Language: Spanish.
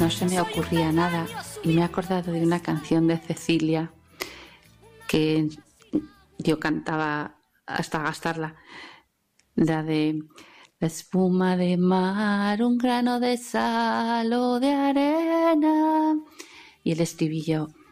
no se me ocurría nada y me he acordado de una canción de Cecilia que yo cantaba hasta gastarla, la de la espuma de mar, un grano de sal o de arena, y el estribillo: